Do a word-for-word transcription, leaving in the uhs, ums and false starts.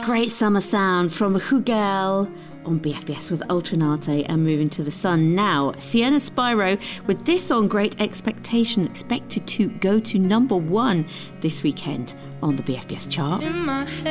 Great summer sound from Hugel on B F B S with Ultranate and Moving to the Sun. Now, Sienna Spyro with this song, Great Expectation, expected to go to number one this weekend on the B F B S chart. In my head.